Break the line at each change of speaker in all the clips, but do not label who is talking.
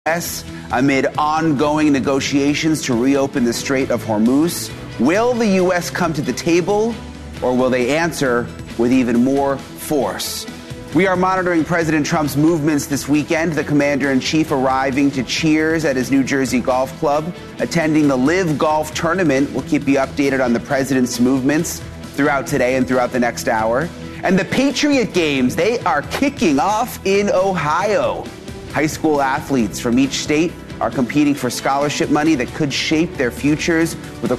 U.S. amid ongoing negotiations to reopen the Strait of Hormuz. Will the U.S. come to the table, or will they answer with even more force? We are monitoring President Trump's movements this weekend. The commander-in-chief arriving to cheers at his New Jersey golf club, attending the LIV Golf Tournament. We'll keep you updated on the president's movements throughout today and throughout the next hour. And the Patriot Games, they are kicking off in Ohio. High school athletes from each state are competing for scholarship money that could shape their futures with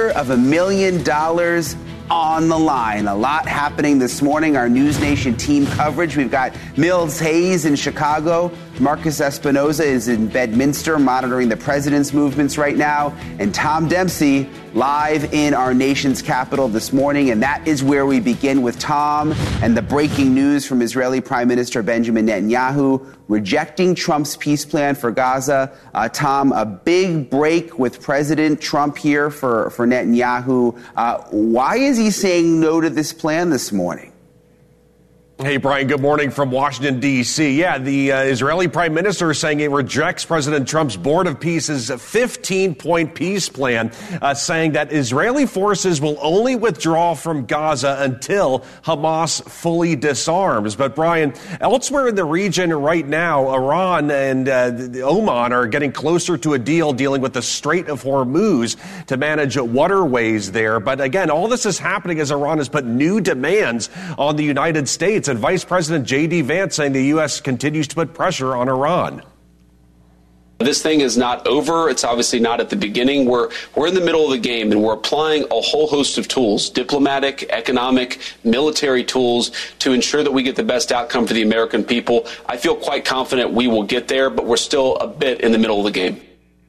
$250,000 on the line. A lot happening this morning. Our News Nation team coverage. We've got Mills Hayes in Chicago. Marcus Espinoza is in Bedminster monitoring the president's movements right now. And Tom Dempsey live in our nation's capital this morning. And that is where we begin with Tom and the breaking news from Israeli Prime Minister Benjamin Netanyahu rejecting Trump's peace plan for Gaza. Tom, a big break with President Trump here for Netanyahu. Why is he saying no to this plan this morning?
Hey, Brian, good morning from Washington, D.C. Yeah, the Israeli prime minister is saying it rejects President Trump's Board of Peace's 15-point peace plan, saying that Israeli forces will only withdraw from Gaza until Hamas fully disarms. But, Brian, elsewhere in the region right now, Iran and Oman are getting closer to a deal dealing with the Strait of Hormuz to manage waterways there. But, again, all this is happening as Iran has put new demands on the United States. And Vice President J.D. Vance saying the U.S. continues to put pressure on Iran.
This thing is not over. It's obviously not at the beginning. We're in the middle of the game, and we're applying a whole host of tools, diplomatic, economic, military tools, to ensure that we get the best outcome for the American people. I feel quite confident we will get there, but we're still a bit in the middle of the game.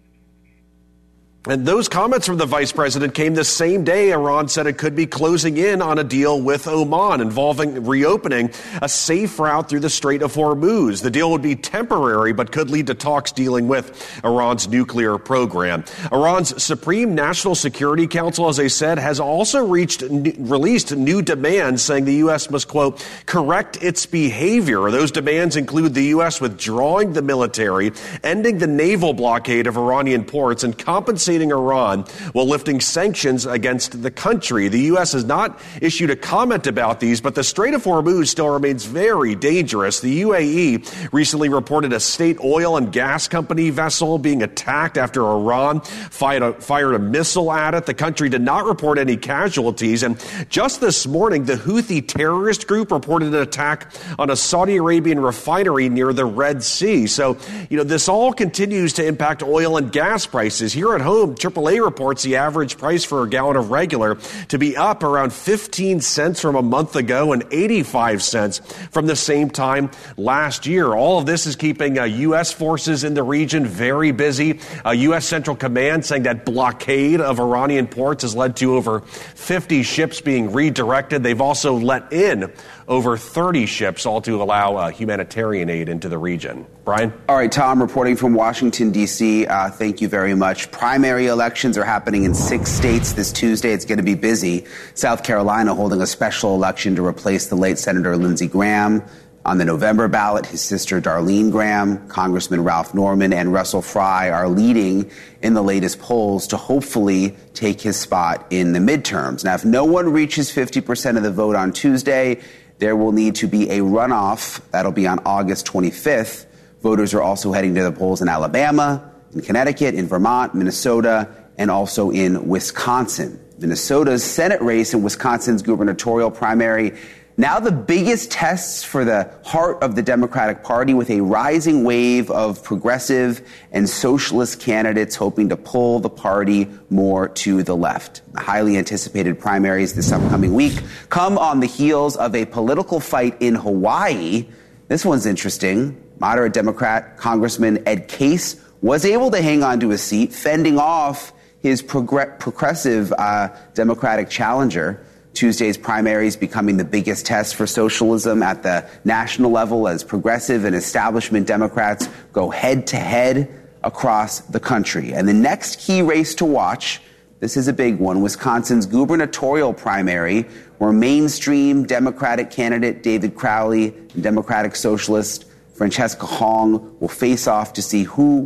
And those comments from the vice president came the same day Iran said it could be closing in on a deal with Oman involving reopening a safe route through the Strait of Hormuz. The deal would be temporary, but could lead to talks dealing with Iran's nuclear program. Iran's Supreme National Security Council, as I said, has also released new demands saying the U.S. must, quote, correct its behavior. Those demands include the U.S. withdrawing the military, ending the naval blockade of Iranian ports, and compensating Iran while lifting sanctions against the country. The U.S. has not issued a comment about these, but the Strait of Hormuz still remains very dangerous. The UAE recently reported a state oil and gas company vessel being attacked after Iran fired a missile at it. The country did not report any casualties. And just this morning, the Houthi terrorist group reported an attack on a Saudi Arabian refinery near the Red Sea. So, this all continues to impact oil and gas prices. Here at home, AAA reports the average price for a gallon of regular to be up around 15 cents from a month ago and 85 cents from the same time last year. All of this is keeping U.S. forces in the region very busy. U.S. Central Command saying that blockade of Iranian ports has led to over 50 ships being redirected. They've also let in over 30 ships, all to allow humanitarian aid into the region. Brian?
All right, Tom, reporting from Washington, D.C., thank you very much. Primary elections are happening in 6 states this Tuesday. It's going to be busy. South Carolina holding a special election to replace the late Senator Lindsey Graham. On the November ballot, his sister Darlene Graham, Congressman Ralph Norman, and Russell Fry are leading in the latest polls to hopefully take his spot in the midterms. Now, if no one reaches 50% of the vote on Tuesday, there will need to be a runoff. That'll be on August 25th. Voters are also heading to the polls in Alabama, in Connecticut, in Vermont, Minnesota, and also in Wisconsin. Minnesota's Senate race and Wisconsin's gubernatorial primary, now the biggest tests for the heart of the Democratic Party, with a rising wave of progressive and socialist candidates hoping to pull the party more to the left. The highly anticipated primaries this upcoming week come on the heels of a political fight in Hawaii. This one's interesting. Moderate Democrat Congressman Ed Case was able to hang on to his seat, fending off his progressive Democratic challenger. Tuesday's primaries becoming the biggest test for socialism at the national level as progressive and establishment Democrats go head-to-head across the country. And the next key race to watch, this is a big one, Wisconsin's gubernatorial primary, where mainstream Democratic candidate David Crowley and Democratic socialist Francesca Hong will face off to see who